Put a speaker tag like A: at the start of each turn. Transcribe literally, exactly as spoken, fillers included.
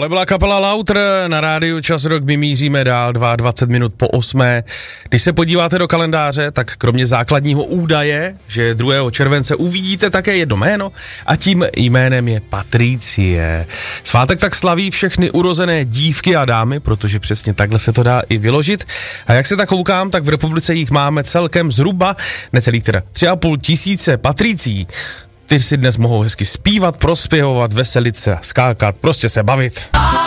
A: Tohle byla kapela Lauter na rádiu Čas Rock, my míříme dál dvacet dva minut po osmé. Když se podíváte do kalendáře, tak kromě základního údaje, že druhého července uvidíte také jedno jméno a tím jménem je Patricie. Svátek tak slaví všechny urozené dívky a dámy, protože přesně takhle se to dá i vyložit. A jak se tak koukám, tak v republice jich máme celkem zhruba necelých teda tři a půl tisíce Patricií. Ty si dnes mohou hezky zpívat, prospěvovat, veselit se, skákat, prostě se bavit.